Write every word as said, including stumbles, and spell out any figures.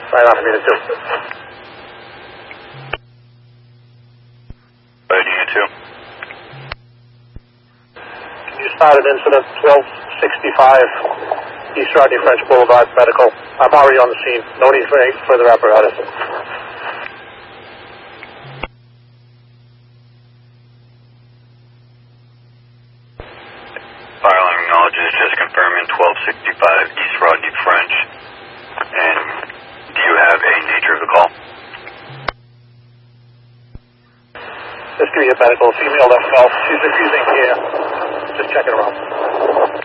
Right on, unit two. Right, unit two. Can you start an incident twelve sixty-five East Rodney French Boulevard, medical? I'm already on the scene. No need for any further apparatus. Fire alarm acknowledges, just confirming twelve sixty-five East Rodney French. And do you have a nature of the call? Just give me a medical. Female left valve. She's refusing here. Just checking her out.